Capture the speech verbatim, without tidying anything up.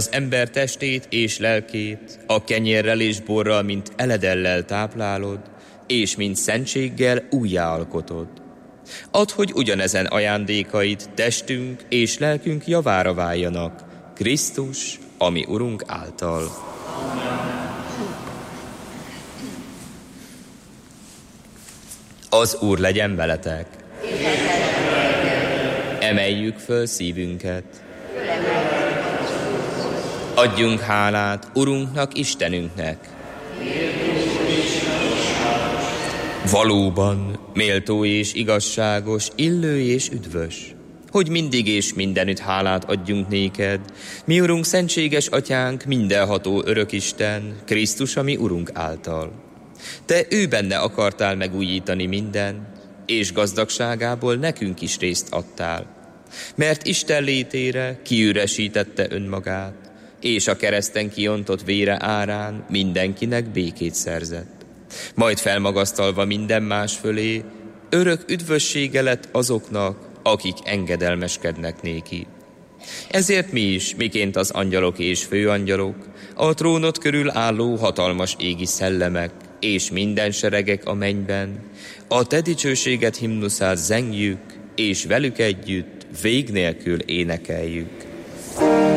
az ember testét és lelkét a kenyérrel és borral, mint eledellel táplálod, és mint szentséggel újjáalkotod. Add, hogy ugyanezen ajándékaid testünk és lelkünk javára váljanak, Krisztus, ami Urunk által. Az Úr legyen veletek. Emeljük föl szívünket. Adjunk hálát Urunknak, Istenünknek. Valóban méltó és igazságos, illő és üdvös, hogy mindig és mindenütt hálát adjunk néked, mi Urunk, szentséges Atyánk, mindenható Örökisten, Krisztus, ami Urunk által. Te ő benne akartál megújítani mindent, és gazdagságából nekünk is részt adtál, mert Isten létére kiüresítette önmagát, és a kereszten kiontott vére árán mindenkinek békét szerzett. Majd felmagasztalva minden más fölé, örök üdvössége lett azoknak, akik engedelmeskednek néki. Ezért mi is, miként az angyalok és főangyalok, a trónod körül álló hatalmas égi szellemek, és minden seregek a mennyben, a te dicsőséget himnuszát zengjük, és velük együtt vég nélkül énekeljük.